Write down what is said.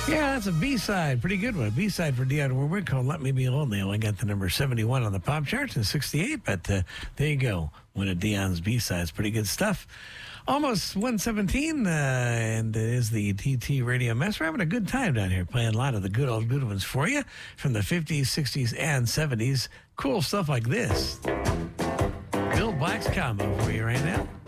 Yeah, that's a B-side. Pretty good one. B-side for Dionne Warwick called Let Me Be Lonely. Only got the number 71 on the pop charts and 68, but there you go. One of Dionne's B-sides. Pretty good stuff. Almost 117, and it is the TT Radio Mess. We're having a good time down here playing a lot of the good old good ones for you from the 50s, 60s, and 70s. Cool stuff like this. Bill Black's combo for you right now.